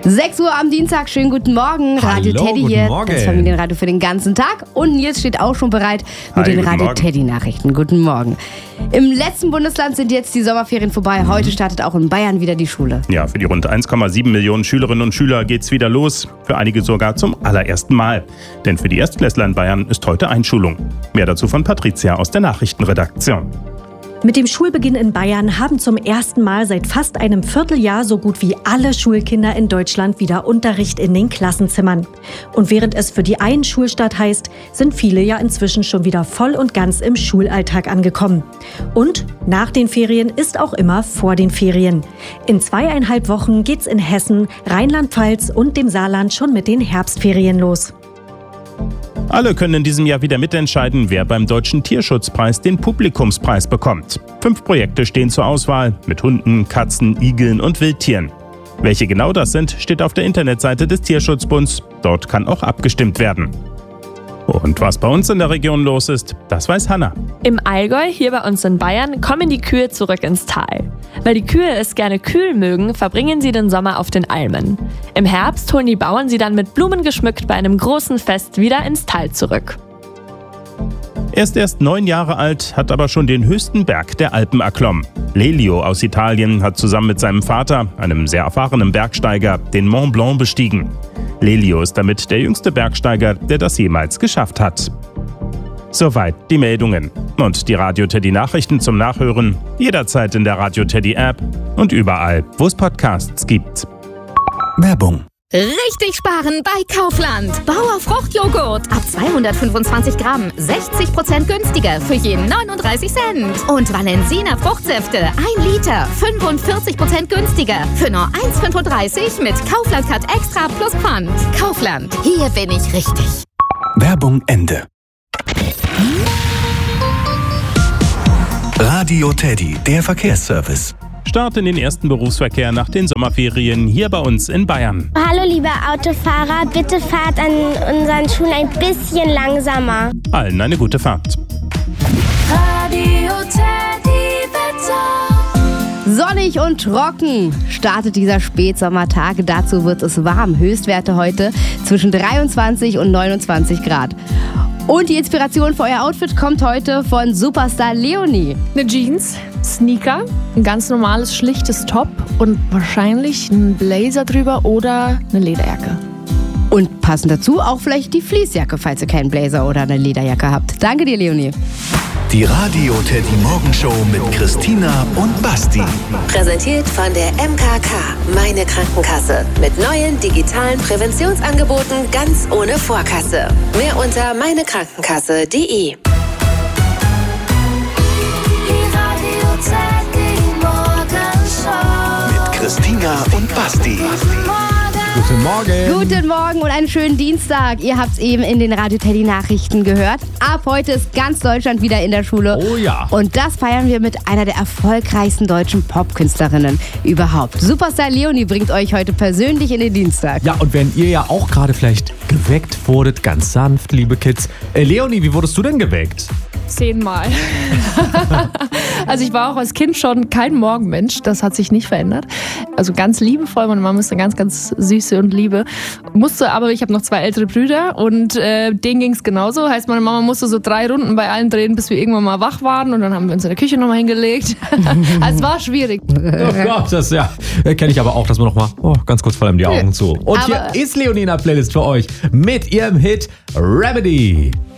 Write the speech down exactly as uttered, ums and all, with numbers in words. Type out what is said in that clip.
sechs Uhr am Dienstag, schönen guten Morgen. Radio Hallo, Teddy guten hier, Morgen. das Familienradio für den ganzen Tag. Und Nils steht auch schon bereit mit Hi, den guten Radio Morgen. Teddy Nachrichten. Guten Morgen. Im letzten Bundesland sind jetzt die Sommerferien vorbei. Mhm. Heute startet auch in Bayern wieder die Schule. Ja, für die rund eins Komma sieben Millionen Schülerinnen und Schüler geht's wieder los. Für einige sogar zum allerersten Mal. Denn für die Erstklässler in Bayern ist heute Einschulung. Mehr dazu von Patricia aus der Nachrichtenredaktion. Mit dem Schulbeginn in Bayern haben zum ersten Mal seit fast einem Vierteljahr so gut wie alle Schulkinder in Deutschland wieder Unterricht in den Klassenzimmern. Und während es für die einen Schulstart heißt, sind viele ja inzwischen schon wieder voll und ganz im Schulalltag angekommen. Und nach den Ferien ist auch immer vor den Ferien. In zweieinhalb Wochen geht's in Hessen, Rheinland-Pfalz und dem Saarland schon mit den Herbstferien los. Alle können in diesem Jahr wieder mitentscheiden, wer beim Deutschen Tierschutzpreis den Publikumspreis bekommt. Fünf Projekte stehen zur Auswahl mit Hunden, Katzen, Igeln und Wildtieren. Welche genau das sind, steht auf der Internetseite des Tierschutzbunds. Dort kann auch abgestimmt werden. Und was bei uns in der Region los ist, das weiß Hanna. Im Allgäu, hier bei uns in Bayern, kommen die Kühe zurück ins Tal. Weil die Kühe es gerne kühl mögen, verbringen sie den Sommer auf den Almen. Im Herbst holen die Bauern sie dann mit Blumen geschmückt bei einem großen Fest wieder ins Tal zurück. Er ist erst neun Jahre alt, hat aber schon den höchsten Berg der Alpen erklommen. Lelio aus Italien hat zusammen mit seinem Vater, einem sehr erfahrenen Bergsteiger, den Mont Blanc bestiegen. Lelio ist damit der jüngste Bergsteiger, der das jemals geschafft hat. Soweit die Meldungen. Und die Radio Teddy Nachrichten zum Nachhören jederzeit in der Radio Teddy App und überall, wo es Podcasts gibt. Werbung. Richtig sparen bei Kaufland. Bauer Fruchtjoghurt. Ab zweihundertfünfundzwanzig Gramm. sechzig Prozent günstiger für jeden neununddreißig Cent. Und Valensina Fruchtsäfte. ein Liter. fünfundvierzig Prozent günstiger für nur eins Komma fünfunddreißig mit Kaufland Cut Extra plus Pfand. Kaufland. Hier bin ich richtig. Werbung Ende. Radio Teddy, der Verkehrsservice. Start in den ersten Berufsverkehr nach den Sommerferien hier bei uns in Bayern. Hallo liebe Autofahrer, bitte fahrt an unseren Schulen ein bisschen langsamer. Allen eine gute Fahrt. Radio Teddy Wetter. Sonnig und trocken startet dieser Spätsommertag. Dazu wird es warm. Höchstwerte heute zwischen dreiundzwanzig und neunundzwanzig Grad. Und die Inspiration für euer Outfit kommt heute von Superstar Leonie. Eine Jeans, Sneaker, ein ganz normales, schlichtes Top und wahrscheinlich ein Blazer drüber oder eine Lederjacke. Und passend dazu auch vielleicht die Fleecejacke, falls ihr keinen Blazer oder eine Lederjacke habt. Danke dir, Leonie. Die Radio Teddy Morgenshow mit Christina und Basti. Präsentiert von der M K K, meine Krankenkasse. Mit neuen digitalen Präventionsangeboten ganz ohne Vorkasse. Mehr unter meinekrankenkasse punkt de. Die Radio Teddy Morgenshow. Mit Christina und Basti. Guten Morgen. Guten Morgen und einen schönen Dienstag. Ihr habt es eben in den Radio Teddy Nachrichten gehört. Ab heute ist ganz Deutschland wieder in der Schule. Oh ja. Und das feiern wir mit einer der erfolgreichsten deutschen Popkünstlerinnen überhaupt. Superstar Leonie bringt euch heute persönlich in den Dienstag. Ja, und wenn ihr ja auch gerade vielleicht geweckt wurdet, ganz sanft, liebe Kids. Äh, Leonie, wie wurdest du denn geweckt? Zehnmal. Also ich war auch als Kind schon kein Morgenmensch, das hat sich nicht verändert. Also ganz liebevoll, meine Mama ist eine ganz, ganz süße und liebe. Musste aber, ich habe noch zwei ältere Brüder und äh, denen ging es genauso. Heißt, meine Mama musste so drei Runden bei allen drehen, bis wir irgendwann mal wach waren und dann haben wir uns in der Küche nochmal hingelegt. Also es war schwierig. Oh Gott, das ja, kenne ich aber auch, dass man noch mal oh, ganz kurz vor allem die Augen zu. Und Aber hier ist Leonie in der Playlist für euch mit ihrem Hit Remedy.